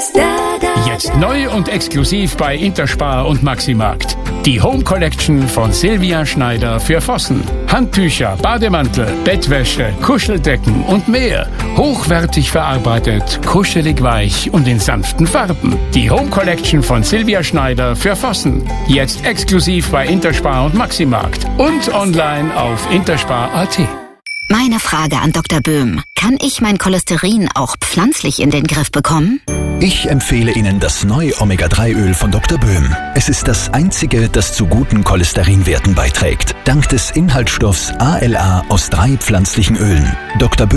Jetzt neu und exklusiv bei Interspar und Maximarkt. Die Home Collection von Silvia Schneider für Vossen. Handtücher, Bademantel, Bettwäsche, Kuscheldecken und mehr. Hochwertig verarbeitet, kuschelig weich und in sanften Farben. Die Home Collection von Silvia Schneider für Vossen. Jetzt exklusiv bei Interspar und Maximarkt. Und online auf interspar.at. Meine Frage an Dr. Böhm. Kann ich mein Cholesterin auch pflanzlich in den Griff bekommen? Ich empfehle Ihnen das neue Omega-3-Öl von Dr. Böhm. Es ist das einzige, das zu guten Cholesterinwerten beiträgt. Dank des Inhaltsstoffs ALA aus 3 pflanzlichen Ölen. Dr. Böhm